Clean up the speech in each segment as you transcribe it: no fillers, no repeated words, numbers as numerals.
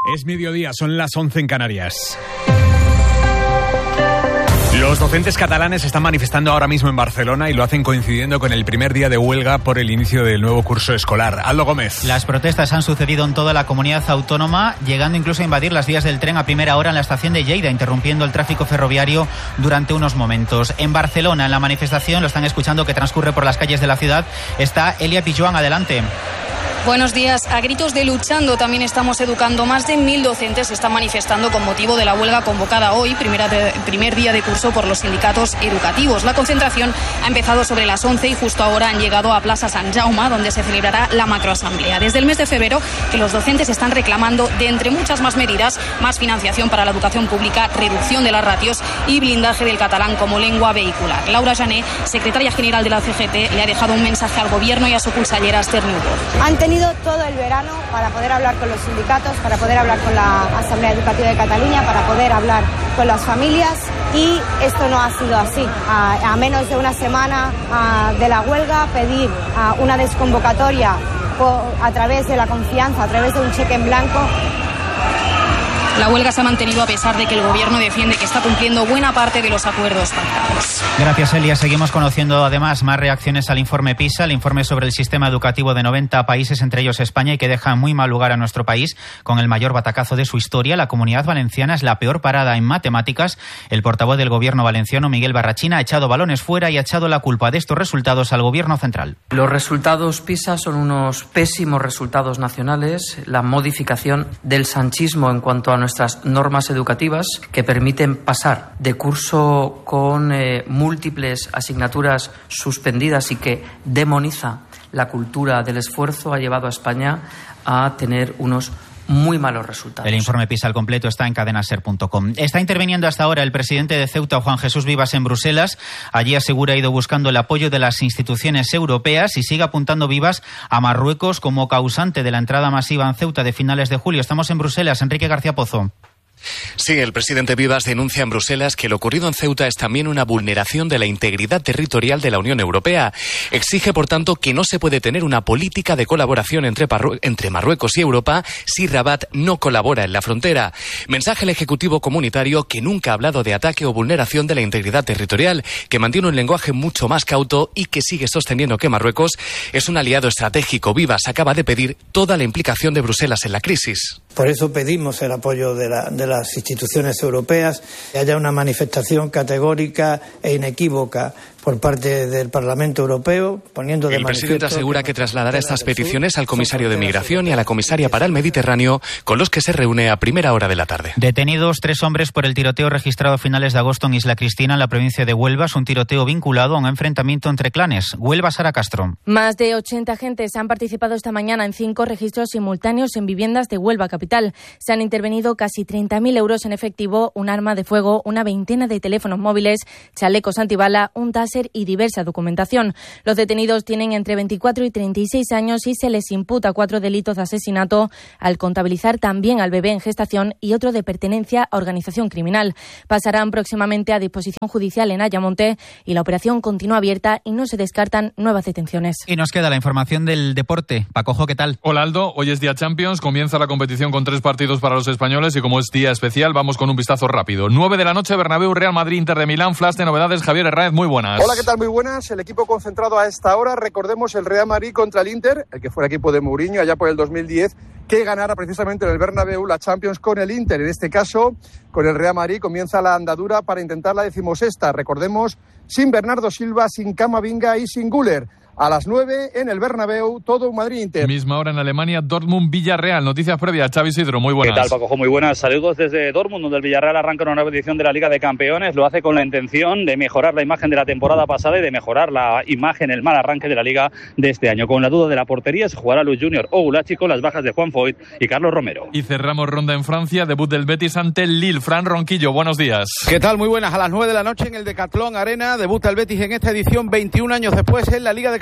Es mediodía, son las 11 en Canarias. Los docentes catalanes están manifestando ahora mismo en Barcelona y lo hacen coincidiendo con el primer día de huelga por el inicio del nuevo curso escolar. Aldo Gómez. Las protestas han sucedido en toda la comunidad autónoma, llegando incluso a invadir las vías del tren a primera hora en la estación de Lleida, interrumpiendo el tráfico ferroviario durante unos momentos. En Barcelona, en la manifestación, lo están escuchando, que transcurre por las calles de la ciudad, está Elia Pijuan. Adelante. Buenos días. A gritos de luchando también estamos educando. Más de 1.000 docentes se están manifestando con motivo de la huelga convocada hoy, primer día de curso por los sindicatos educativos. La concentración ha empezado sobre las 11 y justo ahora han llegado a Plaza Sant Jaume, donde se celebrará la macroasamblea. Desde el mes de febrero que los docentes están reclamando, de entre muchas más medidas, más financiación para la educación pública, reducción de las ratios y blindaje del catalán como lengua vehicular. Laura Jané, secretaria general de la CGT, le ha dejado un mensaje al gobierno y a su pulsallera Esther Newborn. Han tenido todo el verano para poder hablar con los sindicatos, para poder hablar con la Asamblea Educativa de Cataluña, para poder hablar con las familias, y esto no ha sido así. A menos de una semana de la huelga, pedir una desconvocatoria a través de la confianza, a través de un cheque en blanco. La huelga se ha mantenido a pesar de que el gobierno defiende que está cumpliendo buena parte de los acuerdos pactados. Gracias, Elia. Seguimos conociendo además más reacciones al informe PISA, el informe sobre el sistema educativo de 90 países, entre ellos España, y que deja en muy mal lugar a nuestro país con el mayor batacazo de su historia. La Comunidad Valenciana es la peor parada en matemáticas. El portavoz del gobierno valenciano, Miguel Barrachina, ha echado balones fuera y ha echado la culpa de estos resultados al gobierno central. Los resultados PISA son unos pésimos resultados nacionales, la modificación del sanchismo en cuanto a nuestras normas educativas, que permiten pasar de curso con múltiples asignaturas suspendidas y que demoniza la cultura del esfuerzo, ha llevado a España a tener unos muy malos resultados. El informe PISA al completo está en cadenaser.com. Está interviniendo hasta ahora el presidente de Ceuta, Juan Jesús Vivas, en Bruselas. Allí asegura ha ido buscando el apoyo de las instituciones europeas y sigue apuntando Vivas a Marruecos como causante de la entrada masiva en Ceuta de finales de julio. Estamos en Bruselas. Enrique García Pozo. Sí, el presidente Vivas denuncia en Bruselas que lo ocurrido en Ceuta es también una vulneración de la integridad territorial de la Unión Europea. Exige, por tanto, que no se puede tener una política de colaboración entre Marruecos y Europa si Rabat no colabora en la frontera. Mensaje al Ejecutivo Comunitario, que nunca ha hablado de ataque o vulneración de la integridad territorial, que mantiene un lenguaje mucho más cauto y que sigue sosteniendo que Marruecos es un aliado estratégico. Vivas acaba de pedir toda la implicación de Bruselas en la crisis. Por eso pedimos el apoyo de las instituciones europeas, que haya una manifestación categórica e inequívoca por parte del Parlamento Europeo, poniendo de manifiesto. El presidente asegura que trasladará estas peticiones al comisario de Migración y a la comisaria para el Mediterráneo, con los que se reúne a primera hora de la tarde. Detenidos 3 hombres por el tiroteo registrado a finales de agosto en Isla Cristina, en la provincia de Huelva. Es un tiroteo vinculado a un enfrentamiento entre clanes. Huelva, Sara Castro. Más de 80 agentes han participado esta mañana en 5 registros simultáneos en viviendas de Huelva capital. Se han intervenido casi 30.000 euros en efectivo, un arma de fuego, una veintena de teléfonos móviles, chalecos antibala, un taser y diversa documentación. Los detenidos tienen entre 24 y 36 años y se les imputa 4 delitos de asesinato, al contabilizar también al bebé en gestación y otro de pertenencia a organización criminal. Pasarán próximamente a disposición judicial en Ayamonte y la operación continúa abierta y no se descartan nuevas detenciones. Y nos queda la información del deporte. Pacojo, ¿qué tal? Hola, Aldo. Hoy es día Champions, comienza la competición con 3 partidos para los españoles y como es día especial, vamos con un vistazo rápido. 9 de la noche, Bernabéu, Real Madrid, Inter de Milán. Flash de novedades, Javier Herráez, muy buenas. Hola, ¿qué tal? Muy buenas. El equipo concentrado a esta hora, recordemos el Real Madrid contra el Inter, el que fue el equipo de Mourinho allá por el 2010, que ganara precisamente en el Bernabéu la Champions con el Inter. En este caso, con el Real Madrid comienza la andadura para intentar la 16ª. Recordemos, sin Bernardo Silva, sin Camavinga y sin Güler. A las 9 en el Bernabéu, todo un Madrid-Inter. Misma hora en Alemania, Dortmund-Villarreal. Noticias previas, Xavi Isidro, muy buenas. ¿Qué tal, Pacojo? Muy buenas. Saludos desde Dortmund, donde el Villarreal arranca una nueva edición de la Liga de Campeones. Lo hace con la intención de mejorar la imagen de la temporada pasada y de mejorar la imagen, el mal arranque de la Liga de este año. Con la duda de la portería se jugará Luis Junior o Gulachi, con las bajas de Juan Foyt y Carlos Romero. Y cerramos ronda en Francia, debut del Betis ante el Lille. Fran Ronquillo, buenos días. ¿Qué tal? Muy buenas. A las 9 de la noche en el Decathlon Arena debuta el Betis en esta edición 21 años después en la Liga de Campeones.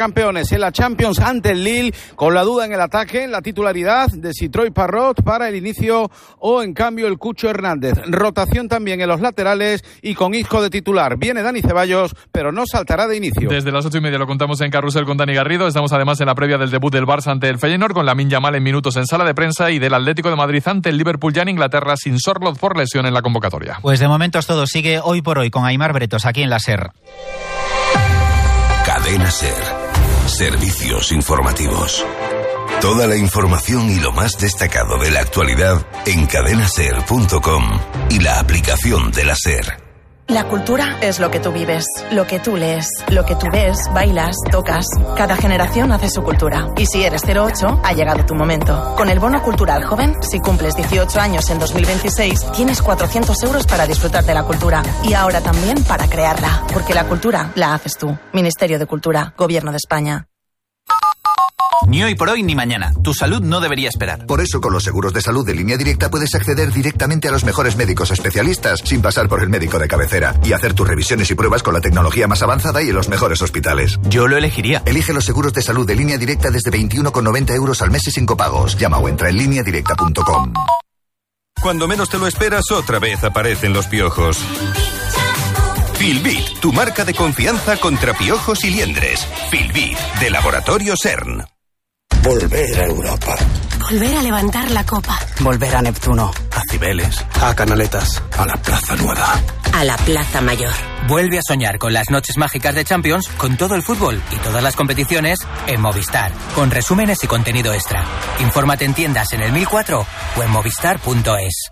Campeones en la Champions ante el Lille, con la duda en el ataque, la titularidad de si Troy Parrott para el inicio o en cambio el Cucho Hernández. Rotación también en los laterales y con Isco de titular. Viene Dani Ceballos, pero no saltará de inicio. Desde las 8:30 lo contamos en Carrusel con Dani Garrido. Estamos además en la previa del debut del Barça ante el Feyenoord, con Lamine Yamal en minutos en sala de prensa, y del Atlético de Madrid ante el Liverpool ya en Inglaterra, sin Sorloth por lesión en la convocatoria. Pues de momento es todo. Sigue Hoy por Hoy con Aimar Bretos aquí en la SER. Cadena SER. Servicios informativos. Toda la información y lo más destacado de la actualidad en cadenaser.com y la aplicación de la SER. La cultura es lo que tú vives, lo que tú lees, lo que tú ves, bailas, tocas. Cada generación hace su cultura. Y si eres 08, ha llegado tu momento. Con el Bono Cultural Joven, si cumples 18 años en 2026, tienes 400 euros para disfrutar de la cultura. Y ahora también para crearla. Porque la cultura la haces tú. Ministerio de Cultura, Gobierno de España. Ni hoy por hoy ni mañana. Tu salud no debería esperar. Por eso, con los seguros de salud de Línea Directa puedes acceder directamente a los mejores médicos especialistas sin pasar por el médico de cabecera y hacer tus revisiones y pruebas con la tecnología más avanzada y en los mejores hospitales. Yo lo elegiría. Elige los seguros de salud de Línea Directa desde 21,90 euros al mes y sin copagos. Llama o entra en lineadirecta.com. Cuando menos te lo esperas, otra vez aparecen los piojos. Filbit, tu marca de confianza contra piojos y liendres. Filbit, de Laboratorio CERN. Volver a Europa. Volver a levantar la copa. Volver a Neptuno. A Cibeles. A Canaletas. A la Plaza Nueva. A la Plaza Mayor. Vuelve a soñar con las noches mágicas de Champions, con todo el fútbol y todas las competiciones en Movistar, con resúmenes y contenido extra. Infórmate en tiendas en el 1004 o en movistar.es.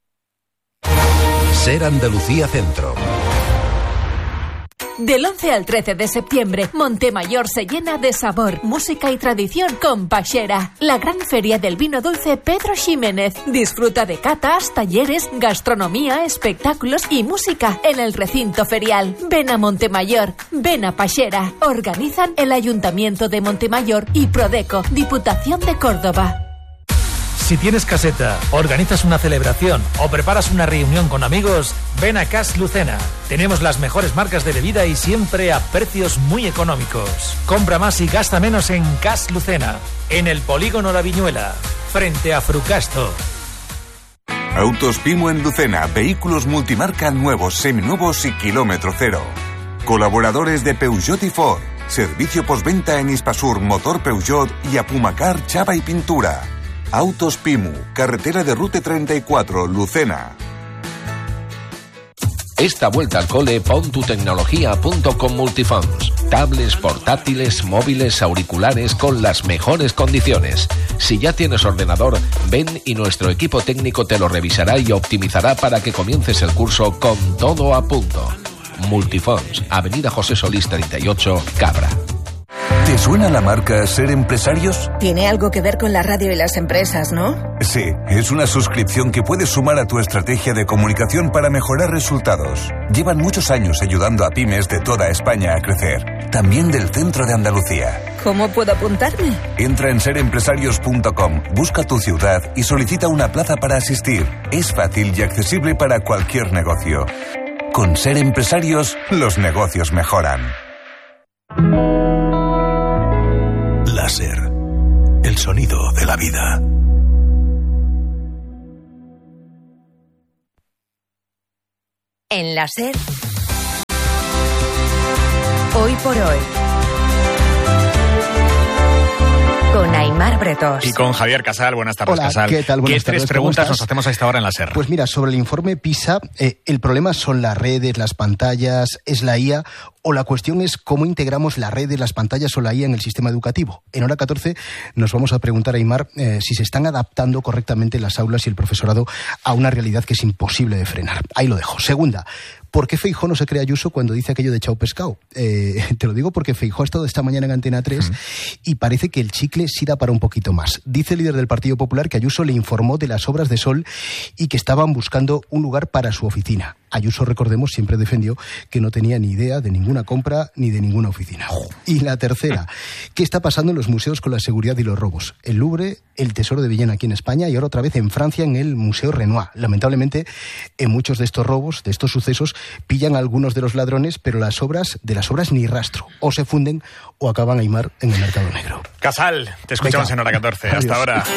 SER Andalucía Centro. Del 11 al 13 de septiembre, Montemayor se llena de sabor, música y tradición con Paxera, la gran feria del vino dulce Pedro Ximénez. Disfruta de catas, talleres, gastronomía, espectáculos y música en el recinto ferial. Ven a Montemayor, ven a Paxera. Organizan el Ayuntamiento de Montemayor y Prodeco, Diputación de Córdoba. Si tienes caseta, organizas una celebración o preparas una reunión con amigos, ven a Cas Lucena. Tenemos las mejores marcas de bebida y siempre a precios muy económicos. Compra más y gasta menos en Cas Lucena, en el Polígono La Viñuela, frente a Frucasto. Autos Pimo en Lucena, vehículos multimarca nuevos, seminuevos y kilómetro cero. Colaboradores de Peugeot y Ford. Servicio postventa en Hispasur, Motor Peugeot y Apumacar, Chapa y Pintura. Autos Pimu, carretera de Rute 34, Lucena. Esta vuelta al cole pon tu tecnología a punto con Multifunds. Tablets, portátiles, móviles, auriculares con las mejores condiciones. Si ya tienes ordenador, ven y nuestro equipo técnico te lo revisará y optimizará para que comiences el curso con todo a punto. Multifunds, Avenida José Solís 38, Cabra. ¿Te suena la marca Ser Empresarios? Tiene algo que ver con la radio y las empresas, ¿no? Sí, es una suscripción que puedes sumar a tu estrategia de comunicación para mejorar resultados. Llevan muchos años ayudando a pymes de toda España a crecer, también del centro de Andalucía. ¿Cómo puedo apuntarme? Entra en serempresarios.com, busca tu ciudad y solicita una plaza para asistir. Es fácil y accesible para cualquier negocio. Con Ser Empresarios, los negocios mejoran. Láser, el sonido de la vida. En la SER, Hoy por Hoy, con Aimar Bretos. Y con Javier Casal. Buenas tardes, Hola, Casal. ¿qué tal? Buenas ¿Qué tres tardes, preguntas nos hacemos a esta hora en la SER? Pues mira, sobre el informe PISA, ¿el problema son las redes, las pantallas, es la IA? ¿O la cuestión es cómo integramos las redes, las pantallas o la IA en el sistema educativo? En hora 14 nos vamos a preguntar a Aimar si se están adaptando correctamente las aulas y el profesorado a una realidad que es imposible de frenar. Ahí lo dejo. Segunda, ¿por qué Feijóo no se cree Ayuso cuando dice aquello de chao pescado? Te lo digo porque Feijóo ha estado esta mañana en Antena 3 y parece que el chicle sí da para un poquito más. Dice el líder del Partido Popular que Ayuso le informó de las obras de Sol y que estaban buscando un lugar para su oficina. Ayuso, recordemos, siempre defendió que no tenía ni idea de ninguna compra ni de ninguna oficina. Y la tercera, ¿qué está pasando en los museos con la seguridad y los robos? El Louvre, el Tesoro de Villena aquí en España y ahora otra vez en Francia en el Museo Renoir. Lamentablemente, en muchos de estos robos, de estos sucesos, pillan a algunos de los ladrones, pero de las obras ni rastro. O se funden o acaban a Aymar en el mercado negro. Casal, te escuchamos en Hora 14. Adiós. Hasta ahora.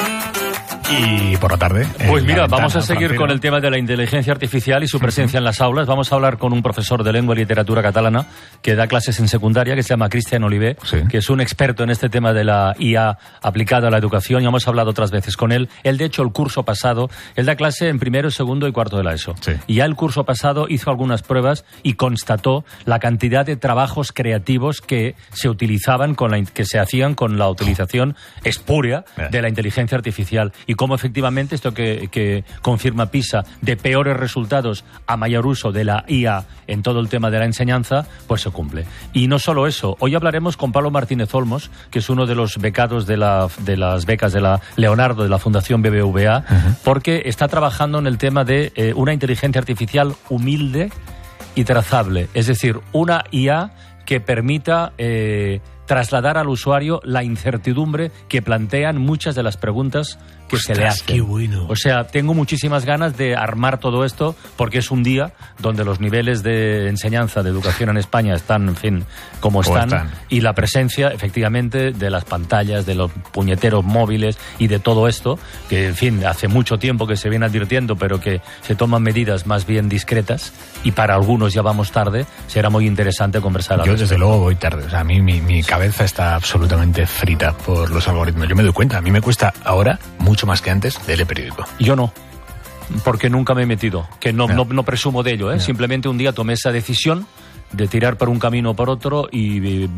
Y por la tarde. Pues mira, vamos a seguir con el tema de la inteligencia artificial y su presencia en las aulas. Vamos a hablar con un profesor de lengua y literatura catalana que da clases en secundaria, que se llama Cristian Oliver, que es un experto en este tema de la IA aplicada a la educación. Ya hemos hablado otras veces con él. Él, de hecho, el curso pasado, él da clase en primero, segundo y cuarto de la ESO. Sí. Y ya el curso pasado hizo algunas pruebas y constató la cantidad de trabajos creativos que se utilizaban que se hacían con la utilización espúrea de la inteligencia artificial. Y cómo efectivamente esto que confirma PISA de peores resultados a mayor uso de la IA en todo el tema de la enseñanza, pues se cumple. Y no solo eso, hoy hablaremos con Pablo Martínez Olmos, que es uno de los becados de las becas de la Leonardo, de la Fundación BBVA, porque está trabajando en el tema de una inteligencia artificial humilde y trazable, es decir, una IA que permita trasladar al usuario la incertidumbre que plantean muchas de las preguntas que se le hacen. Qué bueno. O sea, tengo muchísimas ganas de armar todo esto porque es un día donde los niveles de enseñanza, de educación en España están, en fin, como están. Y la presencia, efectivamente, de las pantallas, de los puñeteros móviles y de todo esto, que, en fin, hace mucho tiempo que se viene advirtiendo, pero que se toman medidas más bien discretas y para algunos ya vamos tarde, será muy interesante conversar. Yo, desde luego, voy tarde. O sea, a mí mi cabeza está absolutamente frita por los algoritmos. Yo me doy cuenta, a mí me cuesta ahora mucho más que antes leer el periódico. Yo no, porque nunca me he metido, que no presumo de ello, Simplemente un día tomé esa decisión de tirar por un camino o por otro y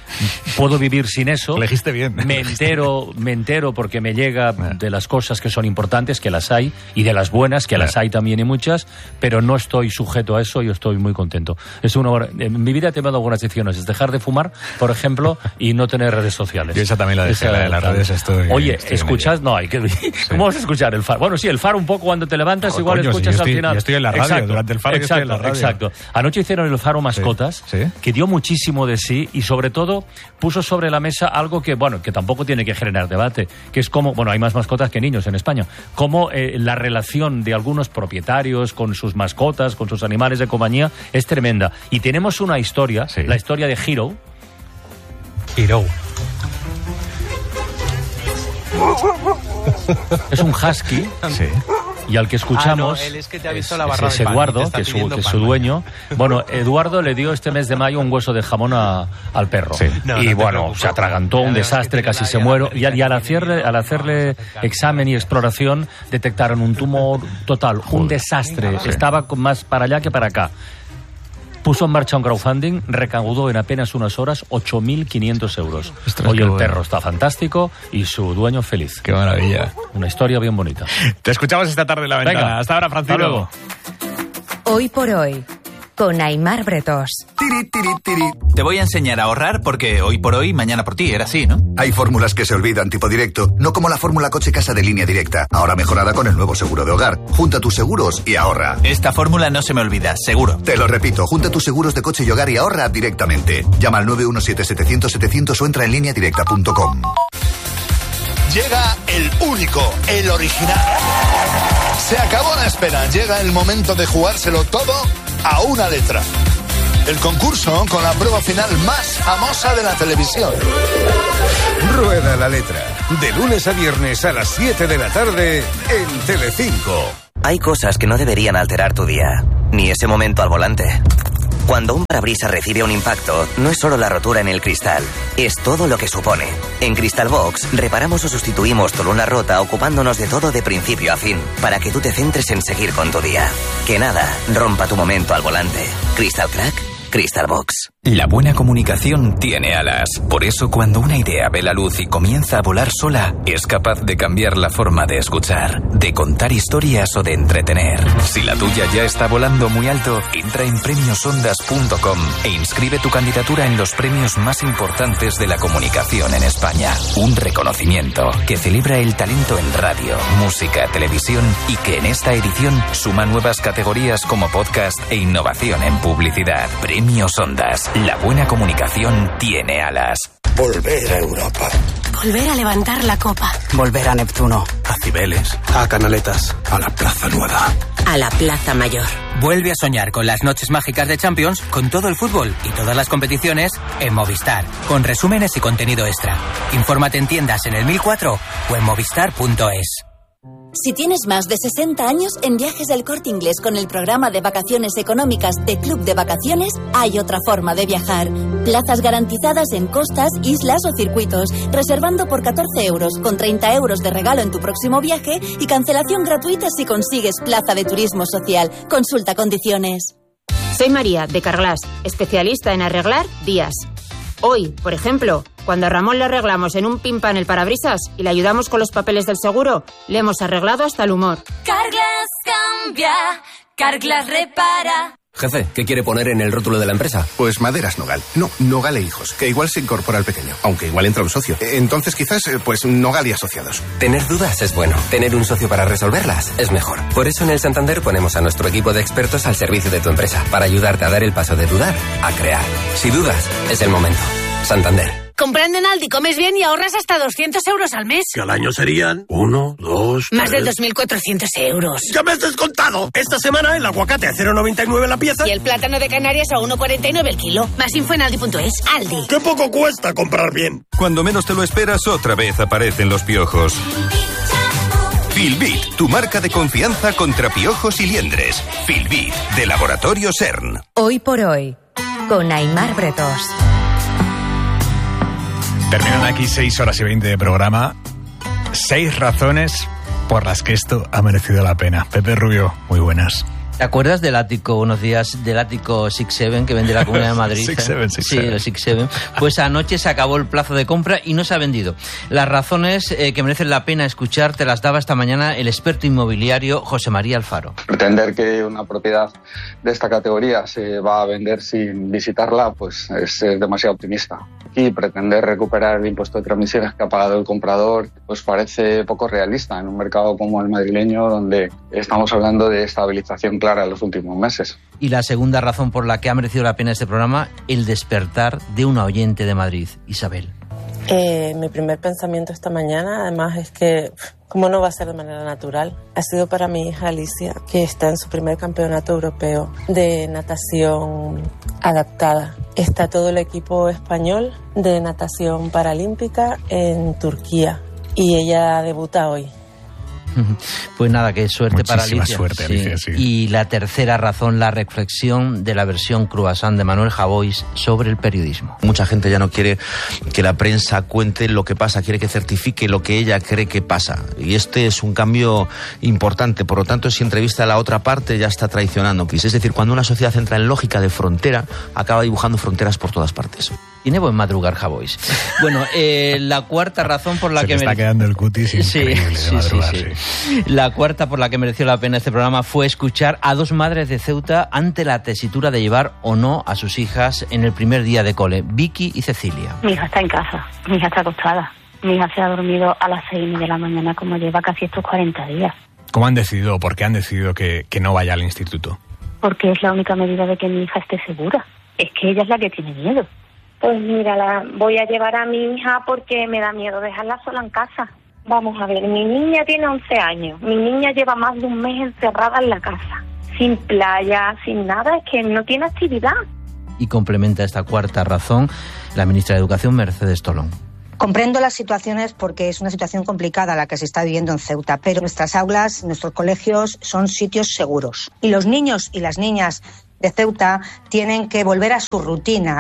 puedo vivir sin eso. Elegiste bien. Me entero porque me llega de las cosas que son importantes, que las hay, y de las buenas, que las hay también y muchas, pero no estoy sujeto a eso y estoy muy contento. En mi vida he tomado algunas decisiones, es dejar de fumar, por ejemplo, y no tener redes sociales. Yo esa también la dejé, la de las redes estoy... Oye, ¿escuchas? No, hay que... ¿Cómo vas a escuchar el Faro? Bueno, sí, el Faro un poco cuando te levantas, igual escuchas al final. Yo estoy en la radio, durante el Faro yo estoy en la radio. Exacto. Anoche hicieron el Faro Mascotas, que dio muchísimo de sí y sobre todo puso sobre la mesa algo que, bueno, que tampoco tiene que generar debate, que es como, bueno, hay más mascotas que niños en España, como la relación de algunos propietarios con sus mascotas, con sus animales de compañía, es tremenda. Y tenemos una historia, la historia de Hero. Es un husky. Y al que escuchamos él es que te ha visto la barra es de pan, Eduardo, que es su dueño. Bueno, Eduardo le dio este mes de mayo un hueso de jamón al perro. Y bueno, se atragantó, un desastre, casi se muere. Y al hacerle examen y exploración, detectaron un tumor total, un desastre. Estaba más para allá que para acá. Puso en marcha un crowdfunding, recaudó en apenas unas horas 8.500 euros. Hoy el perro está fantástico y su dueño feliz. ¡Qué maravilla! Una historia bien bonita. Te escuchamos esta tarde en La Ventana. Venga, hasta ahora, Francisco. Hoy por hoy, con Aymar Bretós. Te voy a enseñar a ahorrar porque hoy por hoy, mañana por ti, era así, ¿no? Hay fórmulas que se olvidan tipo directo, no como la fórmula coche-casa de Línea Directa, ahora mejorada con el nuevo seguro de hogar. Junta tus seguros y ahorra. Esta fórmula no se me olvida, seguro. Te lo repito, junta tus seguros de coche y hogar y ahorra directamente. Llama al 917-700-700 o entra en lineadirecta.com. Llega el único, el original. Se acabó la espera, llega el momento de jugárselo todo a una letra. El concurso con la prueba final más famosa de la televisión. Rueda la letra. De lunes a viernes a las 7 de la tarde en Telecinco. Hay cosas que no deberían alterar tu día, ni ese momento al volante. Cuando un parabrisas recibe un impacto, no es solo la rotura en el cristal, es todo lo que supone. En Crystal Box, reparamos o sustituimos tu luna rota ocupándonos de todo de principio a fin, para que tú te centres en seguir con tu día. Que nada rompa tu momento al volante. Crystal Crack, Crystal Box. La buena comunicación tiene alas. Por eso, cuando una idea ve la luz y comienza a volar sola, es capaz de cambiar la forma de escuchar, de contar historias o de entretener. Si la tuya ya está volando muy alto, entra en premiosondas.com e inscribe tu candidatura en los premios más importantes de la comunicación en España. Un reconocimiento que celebra el talento en radio, música, televisión y que en esta edición suma nuevas categorías como podcast e innovación en publicidad. Premios Ondas. La buena comunicación tiene alas. Volver a Europa. Volver a levantar la copa. Volver a Neptuno. A Cibeles. A Canaletas. A la Plaza Nueva. A la Plaza Mayor. Vuelve a soñar con las noches mágicas de Champions, con todo el fútbol y todas las competiciones en Movistar, con resúmenes y contenido extra. Infórmate en tiendas en el 1004 o en movistar.es. Si tienes más de 60 años, en Viajes del Corte Inglés con el programa de vacaciones económicas de Club de Vacaciones, hay otra forma de viajar. Plazas garantizadas en costas, islas o circuitos, reservando por 14 euros, con 30 euros de regalo en tu próximo viaje y cancelación gratuita si consigues plaza de turismo social. Consulta condiciones. Soy María, de Carglass, especialista en arreglar vías. Hoy, por ejemplo, cuando a Ramón le arreglamos en un pimpan el parabrisas y le ayudamos con los papeles del seguro, le hemos arreglado hasta el humor. Carglass cambia, Carglass repara. Jefe, ¿qué quiere poner en el rótulo de la empresa? Pues Maderas Nogal. No, Nogal e Hijos, que igual se incorpora al pequeño, aunque igual entra un socio. Entonces quizás, pues Nogal y Asociados. Tener dudas es bueno. Tener un socio para resolverlas es mejor. Por eso en el Santander ponemos a nuestro equipo de expertos al servicio de tu empresa, para ayudarte a dar el paso de dudar a crear. Si dudas, es el momento. Santander. Comprando en Aldi comes bien y ahorras hasta 200 euros al mes. Que al año serían 1, 2, 3... Más de 2.400 euros. ¡Ya me has descontado! Esta semana el aguacate a 0,99 la pieza. Y el plátano de Canarias a 1,49 el kilo. Más info en Aldi.es. Aldi. ¡Qué poco cuesta comprar bien! Cuando menos te lo esperas, otra vez aparecen los piojos. Filbit, tu marca de confianza contra piojos y liendres. Filbit, de Laboratorio CERN. Hoy por hoy, con Aimar Bretos. Terminan aquí 6 horas y 20 de programa. 6 razones por las que esto ha merecido la pena. Pepe Rubio, muy buenas. ¿Te acuerdas del ático, unos días, del ático 6-7 que vende la Comunidad de Madrid? 6-7. Sí, el 6-7. Pues anoche se acabó el plazo de compra y no se ha vendido. Las razones que merecen la pena escuchar te las daba esta mañana el experto inmobiliario José María Alfaro. Pretender que una propiedad de esta categoría se va a vender sin visitarla, pues es demasiado optimista. Y pretender recuperar el impuesto de transmisiones que ha pagado el comprador, pues parece poco realista en un mercado como el madrileño, donde estamos hablando de estabilización clara en los últimos meses. Y la segunda razón por la que ha merecido la pena este programa, el despertar de una oyente de Madrid, Isabel. Mi primer pensamiento esta mañana, además, es que, ¿cómo no va a ser de manera natural? Ha sido para mi hija Alicia, que está en su primer campeonato europeo de natación adaptada. Está todo el equipo español de natación paralímpica en Turquía y ella debuta hoy. Pues nada, que suerte para Alicia. Muchísima suerte, Alicia, sí. Y la tercera razón, la reflexión de la versión croissant de Manuel Javois sobre el periodismo. Mucha gente ya no quiere que la prensa cuente lo que pasa, quiere que certifique lo que ella cree que pasa. Y este es un cambio importante. Por lo tanto, si entrevista a la otra parte, ya está traicionando. Es decir, cuando una sociedad entra en lógica de frontera, acaba dibujando fronteras por todas partes. Tiene buen madrugar Javois. Bueno, la cuarta razón por la que... Se está quedando el cutis increíble de madrugar, sí. La cuarta por la que mereció la pena este programa fue escuchar a 2 madres de Ceuta ante la tesitura de llevar o no a sus hijas en el primer día de cole, Vicky y Cecilia. Mi hija está en casa, mi hija está acostada. Mi hija se ha dormido a las 6:30 de la mañana, como lleva casi estos 40 días. ¿Cómo han decidido o por qué han decidido que no vaya al instituto? Porque es la única medida de que mi hija esté segura. Es que ella es la que tiene miedo. Pues mira, voy a llevar a mi hija porque me da miedo dejarla sola en casa. Vamos a ver, mi niña tiene 11 años. Mi niña lleva más de un mes encerrada en la casa. Sin playa, sin nada, es que no tiene actividad. Y complementa esta cuarta razón la ministra de Educación, Mercedes Tolón. Comprendo las situaciones porque es una situación complicada la que se está viviendo en Ceuta, pero nuestras aulas, nuestros colegios son sitios seguros. Y los niños y las niñas de Ceuta tienen que volver a su rutina.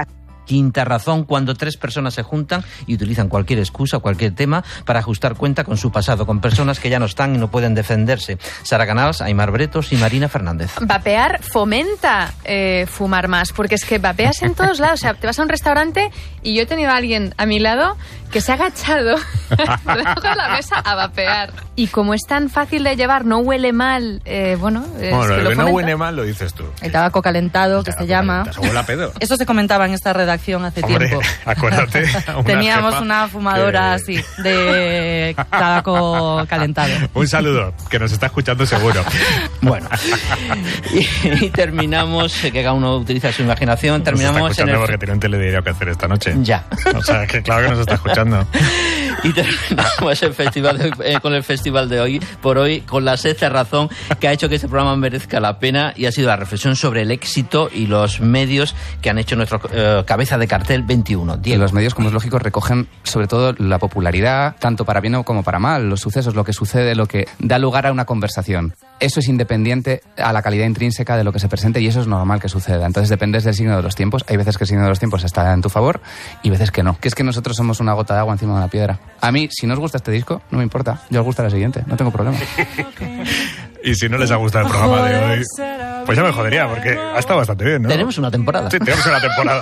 Quinta razón, cuando 3 personas se juntan y utilizan cualquier excusa o cualquier tema para ajustar cuenta con su pasado, con personas que ya no están y no pueden defenderse. Sara Canals, Aimar Bretos y Marina Fernández. Vapear fomenta fumar más, porque es que vapeas en todos lados. O sea, te vas a un restaurante y yo he tenido a alguien a mi lado que se ha agachado debajo de la mesa a vapear. Y como es tan fácil de llevar, no huele mal, bueno, lo que no huele mal lo dices tú. El tabaco calentado, que se llama. Huele a pedo. Eso se comentaba en esta redacción hace tiempo. Acuérdate. Teníamos una fumadora así, de tabaco calentado. Un saludo, que nos está escuchando seguro. Bueno, y terminamos, que cada uno utiliza su imaginación, terminamos nos está escuchando porque tiene un telediario que hacer esta noche. Ya. O sea, que claro que nos está escuchando. Y terminamos con el festival de hoy, por hoy, con la 6ª razón que ha hecho que este programa merezca la pena, y ha sido la reflexión sobre el éxito y los medios que han hecho nuestro cabeza de cartel 21. Diego. Los medios, como es lógico, recogen sobre todo la popularidad, tanto para bien como para mal, los sucesos, lo que sucede, lo que da lugar a una conversación. Eso es independiente a la calidad intrínseca de lo que se presente, y eso es normal que suceda. Entonces dependes del signo de los tiempos. Hay veces que el signo de los tiempos está en tu favor y veces que no. Que es que nosotros somos una gota de agua encima de una piedra. A mí, si no os gusta este disco, no me importa. Yo os gusta la siguiente, no tengo problema. Y si no les ha gustado el programa de hoy, pues ya me jodería, porque ha estado bastante bien, ¿no? Tenemos una temporada. Sí, tenemos una temporada.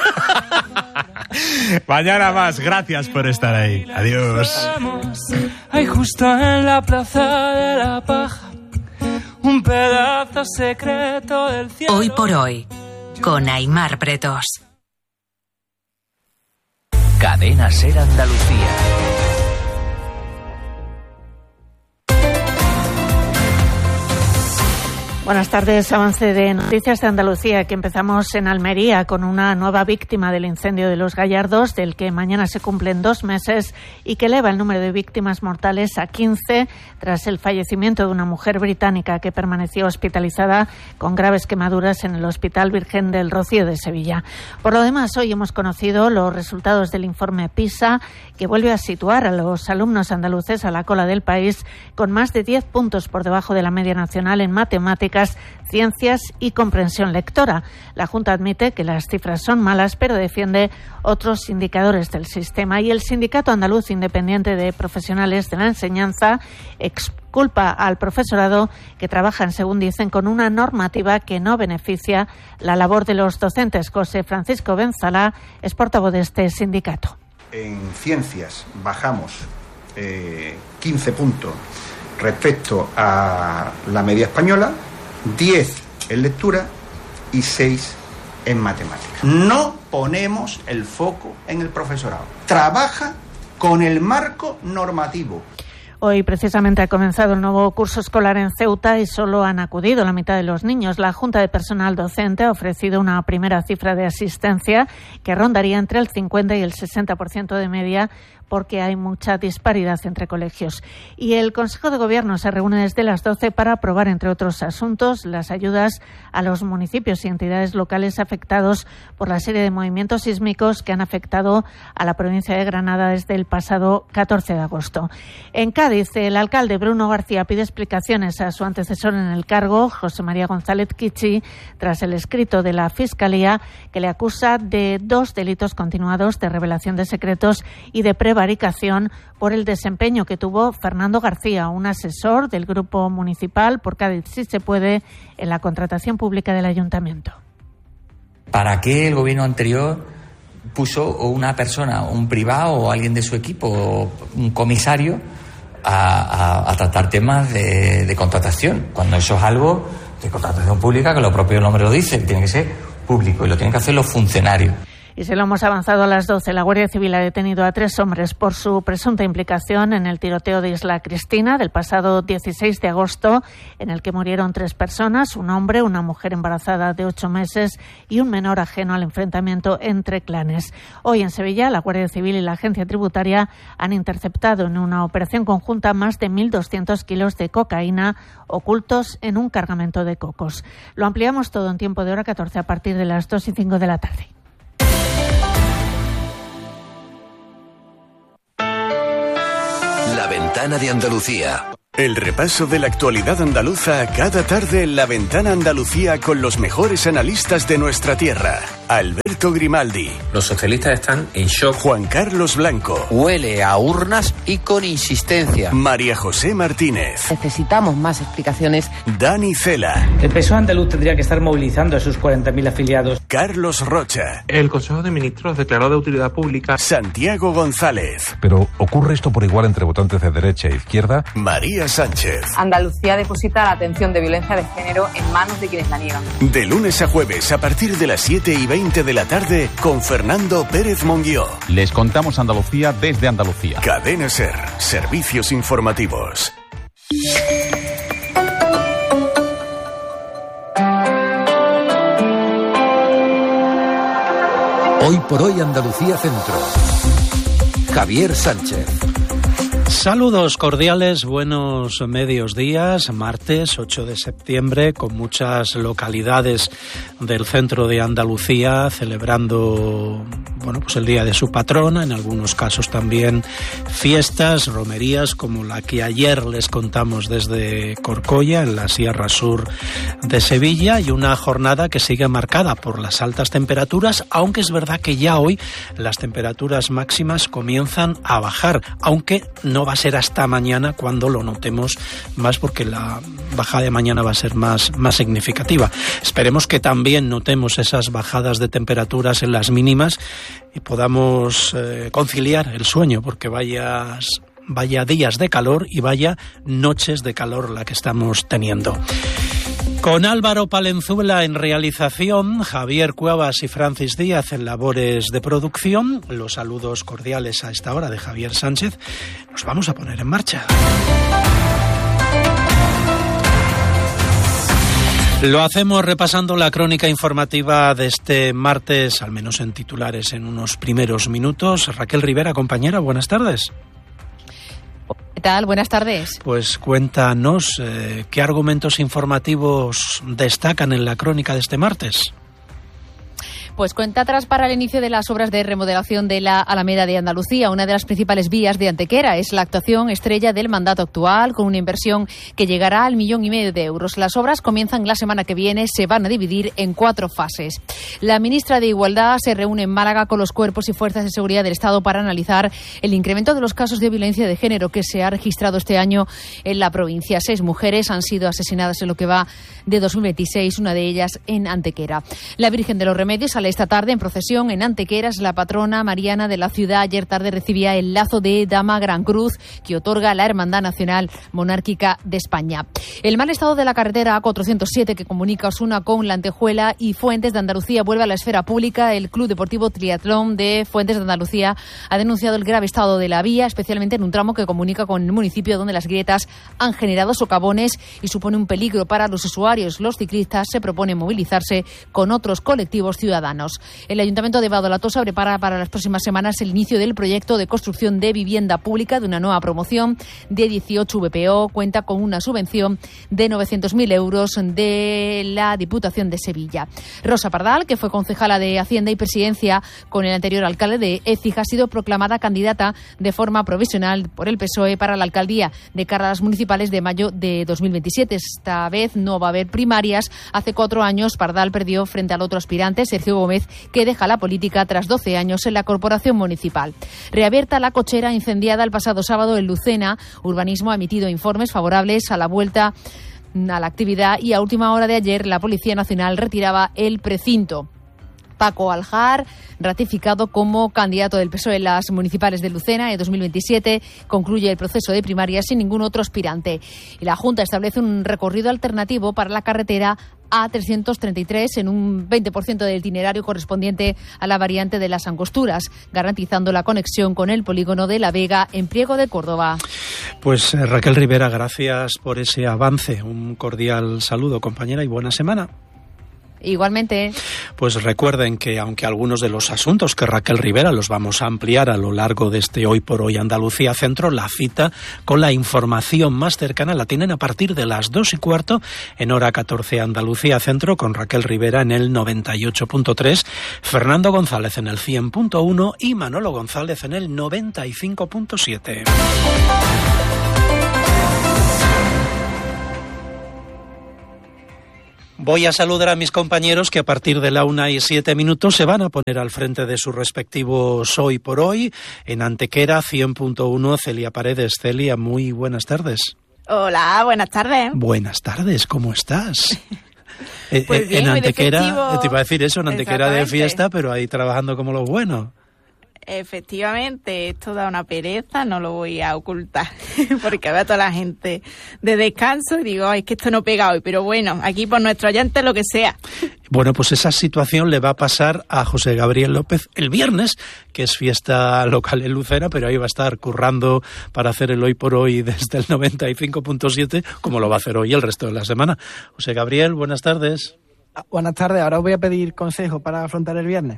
Mañana más. Gracias por estar ahí. Adiós. Hay justo en la plaza de la paja un pedazo secreto del cielo. Hoy por hoy, con Aimar Bretos. Cadena Ser Andalucía. Buenas tardes, avance de Noticias de Andalucía, que empezamos en Almería con una nueva víctima del incendio de Los Gallardos, del que mañana se cumplen 2 meses y que eleva el número de víctimas mortales a 15 tras el fallecimiento de una mujer británica que permaneció hospitalizada con graves quemaduras en el Hospital Virgen del Rocío de Sevilla. Por lo demás, hoy hemos conocido los resultados del informe PISA, que vuelve a situar a los alumnos andaluces a la cola del país, con más de 10 puntos por debajo de la media nacional en matemáticas, ciencias y comprensión lectora. La Junta admite que las cifras son malas, pero defiende otros indicadores del sistema. Y el Sindicato Andaluz Independiente de Profesionales de la Enseñanza exculpa al profesorado, que trabajan, según dicen, con una normativa que no beneficia la labor de los docentes. José Francisco Benzalá es portavoz de este sindicato. En ciencias bajamos 15 puntos respecto a la media española, 10 en lectura y 6 en matemáticas. No ponemos el foco en el profesorado. Trabaja con el marco normativo. Hoy precisamente ha comenzado el nuevo curso escolar en Ceuta y solo han acudido la mitad de los niños. La Junta de Personal Docente ha ofrecido una primera cifra de asistencia que rondaría entre el 50 y el 60% de media, porque hay mucha disparidad entre colegios. Y el Consejo de Gobierno se reúne desde las 12 para aprobar, entre otros asuntos, las ayudas a los municipios y entidades locales afectados por la serie de movimientos sísmicos que han afectado a la provincia de Granada desde el pasado 14 de agosto. En Cádiz, el alcalde Bruno García pide explicaciones a su antecesor en el cargo, José María González Kichi, tras el escrito de la Fiscalía que le acusa de 2 delitos continuados de revelación de secretos y de prevaricación por el desempeño que tuvo Fernando García, un asesor del Grupo Municipal por Cádiz Sí se Puede, en la contratación pública del Ayuntamiento. ¿Para qué el gobierno anterior puso una persona, un privado o alguien de su equipo, o un comisario, a tratar temas de contratación? Cuando eso es algo de contratación pública, que lo propio nombre lo dice, que tiene que ser público y lo tienen que hacer los funcionarios. Y se lo hemos avanzado a las 12. La Guardia Civil ha detenido a 3 hombres por su presunta implicación en el tiroteo de Isla Cristina del pasado 16 de agosto, en el que murieron 3 personas, un hombre, una mujer embarazada de 8 meses y un menor ajeno al enfrentamiento entre clanes. Hoy en Sevilla, la Guardia Civil y la Agencia Tributaria han interceptado en una operación conjunta más de 1.200 kilos de cocaína ocultos en un cargamento de cocos. Lo ampliamos todo en tiempo de hora 14 a partir de las 2:05 de la tarde. La ventana de Andalucía. El repaso de la actualidad andaluza cada tarde en La Ventana Andalucía con los mejores analistas de nuestra tierra. Alberto Grimaldi. Los socialistas están en shock. Juan Carlos Blanco. Huele a urnas y con insistencia. María José Martínez. Necesitamos más explicaciones. Dani Cela. El PSOE andaluz tendría que estar movilizando a sus 40.000 afiliados. Carlos Rocha. El Consejo de Ministros declaró de utilidad pública. Santiago González. Pero ¿ocurre esto por igual entre votantes de derecha e izquierda? María Sánchez. Andalucía deposita la atención de violencia de género en manos de quienes la niegan. De lunes a jueves a partir de las 7:20 de la tarde con Fernando Pérez Monguió. Les contamos Andalucía desde Andalucía. Cadena SER. Servicios informativos. Hoy por hoy Andalucía Centro. Javier Sánchez. Saludos cordiales, buenos medios días, martes 8 de septiembre, con muchas localidades del centro de Andalucía celebrando, pues el día de su patrona, en algunos casos también fiestas, romerías, como la que ayer les contamos desde Corcolla, en la Sierra Sur de Sevilla, y una jornada que sigue marcada por las altas temperaturas, aunque es verdad que ya hoy las temperaturas máximas comienzan a bajar, aunque no va a ser hasta mañana cuando lo notemos más, porque la bajada de mañana va a ser más significativa. Esperemos que también notemos esas bajadas de temperaturas en las mínimas y podamos conciliar el sueño, porque vaya días de calor y vaya noches de calor la que estamos teniendo. Con Álvaro Palenzuela en realización, Javier Cuevas y Francis Díaz en labores de producción, los saludos cordiales a esta hora de Javier Sánchez. Nos vamos a poner en marcha. Lo hacemos repasando la crónica informativa de este martes, al menos en titulares en unos primeros minutos. Raquel Rivera, compañera, buenas tardes. ¿Qué tal? Buenas tardes. Pues cuéntanos, ¿qué argumentos informativos destacan en la crónica de este martes? Pues cuenta atrás para el inicio de las obras de remodelación de la Alameda de Andalucía. Una de las principales vías de Antequera es la actuación estrella del mandato actual, con una inversión que llegará al 1,5 millones de euros. Las obras comienzan la semana que viene, se van a dividir en 4 fases. La ministra de Igualdad se reúne en Málaga con los cuerpos y fuerzas de seguridad del Estado para analizar el incremento de los casos de violencia de género que se ha registrado este año en la provincia. 6 mujeres han sido asesinadas en lo que va de 2026, una de ellas en Antequera. La Virgen de los Remedios sale esta tarde en procesión en Antequera. Es la patrona mariana de la ciudad. Ayer tarde recibía el lazo de Dama Gran Cruz que otorga la Hermandad Nacional Monárquica de España. El mal estado de la carretera A407 que comunica Osuna con La Antejuela y Fuentes de Andalucía vuelve a la esfera pública. El Club Deportivo Triatlón de Fuentes de Andalucía ha denunciado el grave estado de la vía, especialmente en un tramo que comunica con el municipio, donde las grietas han generado socavones y supone un peligro para los usuarios. Los ciclistas se proponen movilizarse con otros colectivos ciudadanos. El Ayuntamiento de Badalatosa prepara para las próximas semanas el inicio del proyecto de construcción de vivienda pública de una nueva promoción de 18 VPO. Cuenta con una subvención de 900.000 euros de la Diputación de Sevilla. Rosa Pardal, que fue concejala de Hacienda y Presidencia con el anterior alcalde de Écija, ha sido proclamada candidata de forma provisional por el PSOE para la alcaldía de cara a las municipales de mayo de 2027. Esta vez no va a haber primarias. Hace 4 años Pardal perdió frente al otro aspirante, Sergio Gómez, que deja la política tras 12 años en la corporación municipal. Reabierta la cochera incendiada el pasado sábado en Lucena. Urbanismo ha emitido informes favorables a la vuelta a la actividad y a última hora de ayer la Policía Nacional retiraba el precinto. Paco Aljar, ratificado como candidato del PSOE en las municipales de Lucena en 2027, concluye el proceso de primarias sin ningún otro aspirante. Y la Junta establece un recorrido alternativo para la carretera A333 en un 20% del itinerario correspondiente a la variante de las Angosturas, garantizando la conexión con el polígono de La Vega en Priego de Córdoba. Pues Raquel Rivera, gracias por ese avance. Un cordial saludo, compañera, y buena semana. Igualmente. Pues recuerden que aunque algunos de los asuntos que Raquel Rivera los vamos a ampliar a lo largo de este Hoy por Hoy Andalucía Centro, la cita con la información más cercana la tienen a partir de las 2:15 en hora 14 Andalucía Centro con Raquel Rivera en el 98.3, Fernando González en el 100.1 y Manolo González en el 95.7. Voy a saludar a mis compañeros que a partir de la 1:07 se van a poner al frente de sus respectivos Hoy por Hoy. En Antequera 100.1, Celia Paredes. Celia, muy buenas tardes. Hola, buenas tardes. Buenas tardes, ¿cómo estás? Pues bien, en Antequera, festivo. te iba a decir eso, en Antequera de fiesta, pero ahí trabajando como los buenos. Efectivamente, esto da una pereza, no lo voy a ocultar, porque veo a toda la gente de descanso y digo, es que esto no pega hoy, pero bueno, aquí por nuestros oyentes lo que sea. Bueno, pues esa situación le va a pasar a José Gabriel López el viernes, que es fiesta local en Lucena, pero ahí va a estar currando para hacer el Hoy por Hoy desde el 95.7, como lo va a hacer hoy el resto de la semana. José Gabriel, buenas tardes. Buenas tardes, ahora os voy a pedir consejo para afrontar el viernes.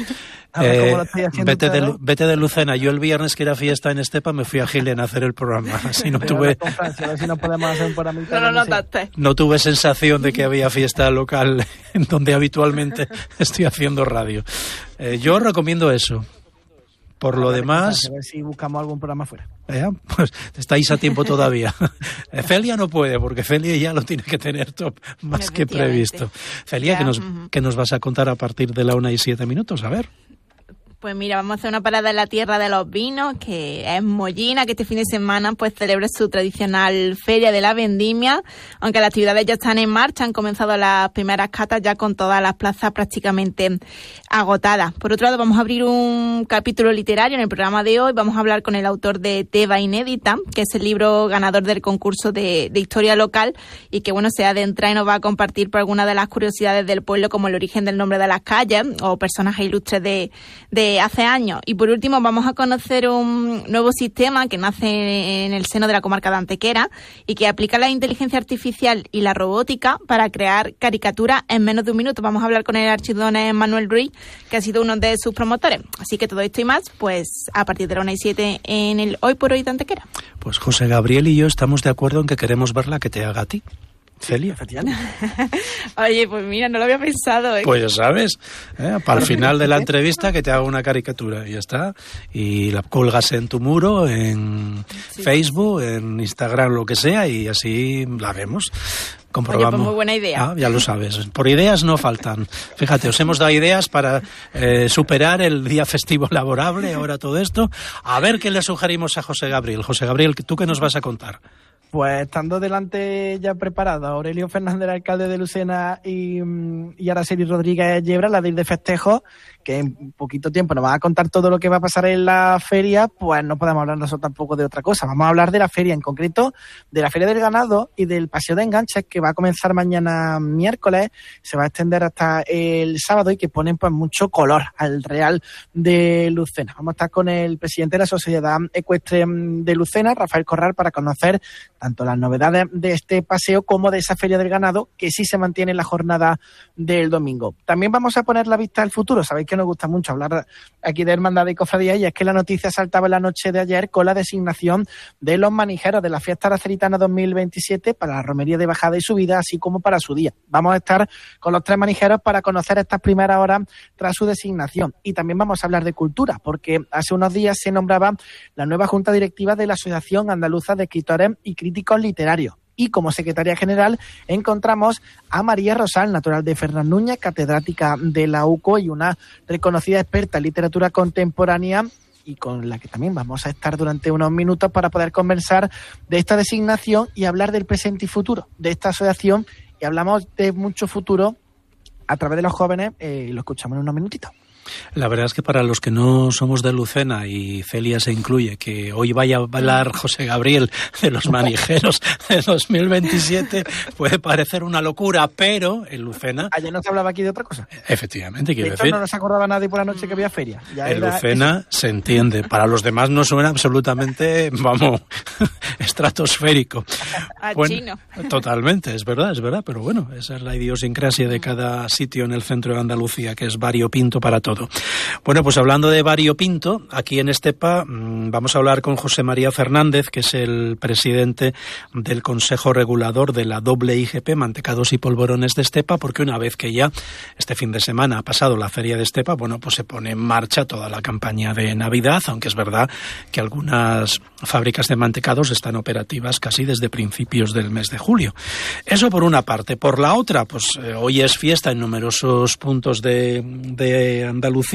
A ver cómo lo estoy haciendo. Vete de Lucena. Yo el viernes que era fiesta en Estepa me fui a Gilen a hacer el programa. Así no tuve... A ver si nos podemos hacer por mitad. No lo notaste. No tuve sensación de que había fiesta local en donde habitualmente estoy haciendo radio. Yo recomiendo eso. Por lo demás... A ver si buscamos algún programa fuera. Pues estáis a tiempo todavía. Celia no puede, porque Celia ya lo tiene que tener todo más que previsto. Celia, ¿qué nos vas a contar a partir de la 1:07? A ver. Pues mira, vamos a hacer una parada en la tierra de los vinos, que es Mollina, que este fin de semana pues celebra su tradicional Feria de la Vendimia. Aunque las actividades ya están en marcha, han comenzado las primeras catas ya con todas las plazas prácticamente agotadas. Por otro lado, vamos a abrir un capítulo literario en el programa de hoy. Vamos a hablar con el autor de Teba Inédita, que es el libro ganador del concurso de historia local y que bueno, se adentra y nos va a compartir por algunas de las curiosidades del pueblo, como el origen del nombre de las calles o personajes ilustres de hace años. Y por último vamos a conocer un nuevo sistema que nace en el seno de la comarca de Antequera y que aplica la inteligencia artificial y la robótica para crear caricaturas en menos de un minuto. Vamos a hablar con el archiduque Manuel Ruiz, que ha sido uno de sus promotores. Así que todo esto y más, pues a partir de la 1:07 en el Hoy por Hoy de Antequera. Pues José Gabriel y yo estamos de acuerdo en que queremos ver la que te haga a ti. Celia. Oye, pues mira, no lo había pensado. Pues ya sabes, para el final de la entrevista que te haga una caricatura y ya está. Y la colgas en tu muro, en Facebook, en Instagram, lo que sea, y así la vemos. Comprobamos. Oye, pues muy buena idea. Ya lo sabes. Por ideas no faltan. Fíjate, os hemos dado ideas para superar el día festivo laborable, ahora todo esto. A ver qué le sugerimos a José Gabriel. José Gabriel, ¿tú qué nos vas a contar? Pues estando delante ya preparado Aurelio Fernández, el alcalde de Lucena, y Araceli Rodríguez Yebra, la de ir de festejo, que en poquito tiempo nos va a contar todo lo que va a pasar en la feria, pues no podemos hablar nosotros tampoco de otra cosa. Vamos a hablar de la feria, en concreto de la Feria del Ganado y del Paseo de Enganches, que va a comenzar mañana miércoles, se va a extender hasta el sábado y que ponen pues mucho color al Real de Lucena. Vamos a estar con el presidente de la Sociedad Ecuestre de Lucena, Rafael Corral, para conocer tanto las novedades de este paseo como de esa Feria del Ganado, que sí se mantiene en la jornada del domingo. También vamos a poner la vista al futuro. Sabéis que nos gusta mucho hablar aquí de hermandad y cofradía, y es que la noticia saltaba en la noche de ayer con la designación de los manijeros de la Fiesta Araceritana 2027 para la romería de bajada y subida, así como para su día. Vamos a estar con los 3 manijeros para conocer estas primeras horas tras su designación. Y también vamos a hablar de cultura, porque hace unos días se nombraba la nueva junta directiva de la Asociación Andaluza de Escritores y Críticos Literarios. Y como secretaria general encontramos a María Rosal, natural de Fernández Núñez, catedrática de la UCO y una reconocida experta en literatura contemporánea, y con la que también vamos a estar durante unos minutos para poder conversar de esta designación y hablar del presente y futuro de esta asociación. Y hablamos de mucho futuro a través de los jóvenes, lo escuchamos en unos minutitos. La verdad es que para los que no somos de Lucena, y Celia se incluye, que hoy vaya a hablar José Gabriel de los manijeros de 2027, puede parecer una locura, pero en Lucena... Ayer no se hablaba aquí de otra cosa. Efectivamente, quiero decir... no nos acordaba nadie por la noche que había feria. Ya en Lucena se entiende, para los demás no suena absolutamente, estratosférico. Chino. Totalmente, es verdad, pero bueno, esa es la idiosincrasia de cada sitio en el centro de Andalucía, que es variopinto para todo. todo. Bueno, pues hablando de variopinto, aquí en Estepa vamos a hablar con José María Fernández, que es el presidente del Consejo Regulador de la IGP, Mantecados y Polvorones de Estepa, porque una vez que ya este fin de semana ha pasado la feria de Estepa, bueno, pues se pone en marcha toda la campaña de Navidad, aunque es verdad que algunas fábricas de mantecados están operativas casi desde principios del mes de julio. Eso por una parte. Por la otra, pues hoy es fiesta en numerosos puntos de Andalucía.